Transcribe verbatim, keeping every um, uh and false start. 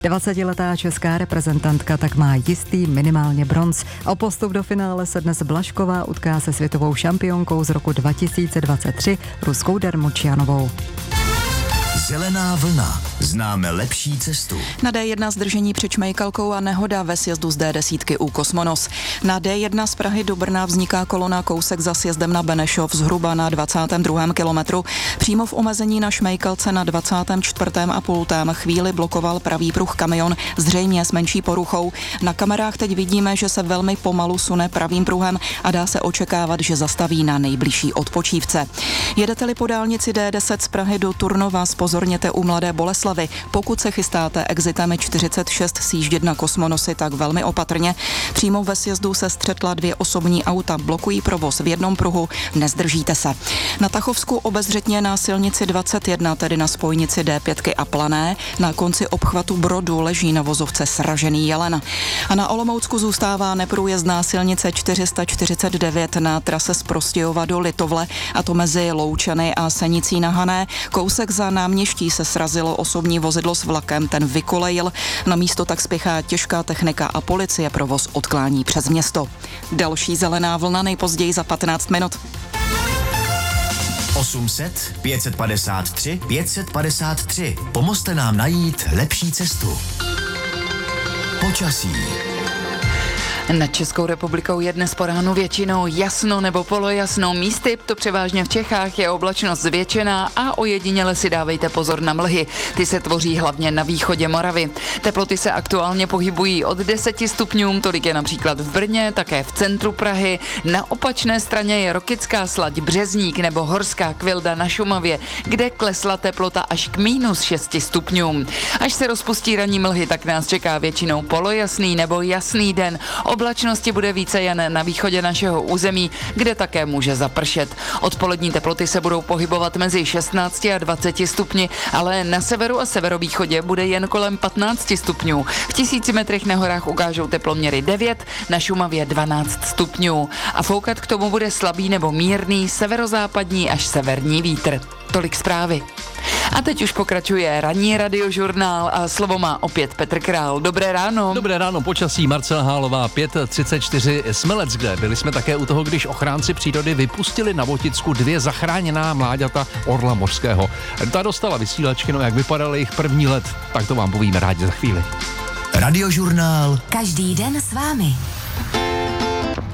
dvacetiletá česká reprezentantka tak má jistý minimálně bronz. O postup do finále se dnes Blažková utká se světovou šampionkou z roku dva tisíce dvacet tři Ruskou Dermočianovou. Zelená vlna. Známe lepší cestu. Na dé jedna zdržení před Čmejkalkou a nehoda ve sjezdu z dé deset u Kosmonos. Na dé jedna z Prahy do Brna vzniká kolona kousek za sjezdem na Benešov zhruba na dvacátém druhém kilometru. Přímo v omezení na Šmejkalce na dvacátém čtvrtém a půltém chvíli blokoval pravý pruh kamion, zřejmě s menší poruchou. Na kamerách teď vidíme, že se velmi pomalu sune pravým pruhem a dá se očekávat, že zastaví na nejbližší odpočívce. Jedete-li po dálnici dé deset z Prahy do Turnova, pozorněte u Mladé Boleslavi. Pokud se chystáte exitem čtyřicet šest sjíždět na Kosmonosy, tak velmi opatrně. Přímo ve sjezdu se střetla dvě osobní auta, blokují provoz v jednom pruhu, nezdržíte se. Na Tachovsku obezřetně na silnici dvacet jedna, tedy na spojnici dé pět a Plané, na konci obchvatu Brodu leží na vozovce sražený jelen. A na Olomoucku zůstává neprůjezdná silnice čtyři sta čtyřicet devět na trase z Prostějova do Litovle, a to mezi Loučany a Senicí na Hané. Kousek za náměští se srazilo osobní vozidlo s vlakem, ten vykolejil. Na místo tak spěchá těžká technika a policie provoz odklání přes město. Další zelená vlna nejpozději za patnáct minut. osm set, pět set padesát tři, pět set padesát tři. Pomozte nám najít lepší cestu. Počasí. Nad Českou republikou je dnes po ránu většinou jasno nebo polojasno. Místy, to převážně v Čechách, je oblačnost zvětšená a ojediněle si dávejte pozor na mlhy. Ty se tvoří hlavně na východě Moravy. Teploty se aktuálně pohybují od deseti stupňů, tolik je například v Brně, také v centru Prahy. Na opačné straně je Rokycká Slať, Březník nebo Horská Kvilda na Šumavě, kde klesla teplota až k minus šesti stupňům. Až se rozpustí ranní mlhy, tak nás čeká většinou polojasný nebo jasný den. Oblačnosti bude více jen na východě našeho území, kde také může zapršet. Odpolední teploty se budou pohybovat mezi šestnácti a dvaceti stupni, ale na severu a severovýchodě bude jen kolem patnácti stupňů. V tisíci metrech na horách ukážou teploměry devět, na Šumavě dvanáct stupňů. A foukat k tomu bude slabý nebo mírný severozápadní až severní vítr. Tolik zprávy. A teď už pokračuje ranní radiožurnál a slovo má opět Petr Král. Dobré ráno. Dobré ráno, počasí Marcela Hálová, pět třicet čtyři Smelec, kde byli jsme také u toho, když ochránci přírody vypustili na Voticku dvě zachráněná mláďata orla mořského. Ta dostala vysílačky, no jak vypadal jejich první let, tak to vám povíme rádi za chvíli. Radiožurnál. Každý den s vámi.